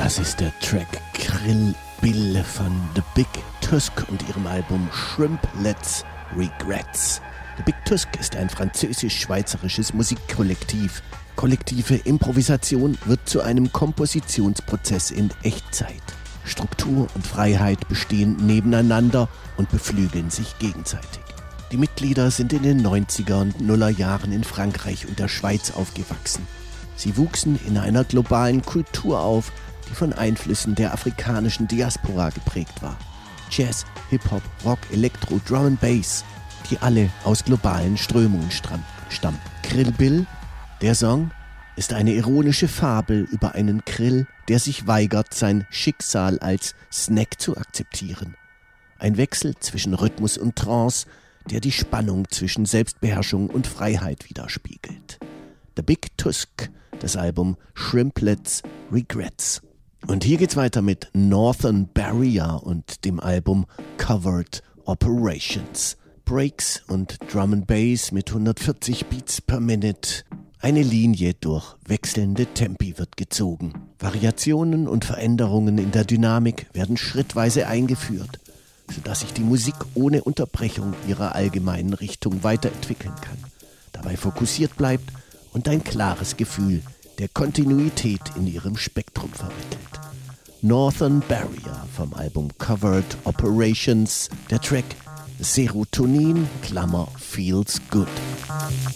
Das ist der Track Krill Bill von The Big Tusk und ihrem Album Shrimplets Regrets. The Big Tusk ist ein französisch-schweizerisches Musikkollektiv. Kollektive Improvisation wird zu einem Kompositionsprozess in Echtzeit. Struktur und Freiheit bestehen nebeneinander und beflügeln sich gegenseitig. Die Mitglieder sind in den 90er und Nuller Jahren in Frankreich und der Schweiz aufgewachsen. Sie wuchsen in einer globalen Kultur auf, die von Einflüssen der afrikanischen Diaspora geprägt war. Jazz, Hip-Hop, Rock, Elektro, Drum and Bass, die alle aus globalen Strömungen stammen. Krill Bill, der Song, ist eine ironische Fabel über einen Krill, der sich weigert, sein Schicksal als Snack zu akzeptieren. Ein Wechsel zwischen Rhythmus und Trance, der die Spannung zwischen Selbstbeherrschung und Freiheit widerspiegelt. The Big Tusk, das Album Shrimplets Regrets. Und hier geht's weiter mit Northern Barrier und dem Album Covered Operations. Breaks und Drum and Bass mit 140 Beats per Minute. Eine Linie durch wechselnde Tempi wird gezogen. Variationen und Veränderungen in der Dynamik werden schrittweise eingeführt, sodass sich die Musik ohne Unterbrechung ihrer allgemeinen Richtung weiterentwickeln kann, dabei fokussiert bleibt und ein klares Gefühl der Kontinuität in ihrem Spektrum vermittelt. Northern Barrier vom Album Covered Operations, der Track Serotonin, Feels Good.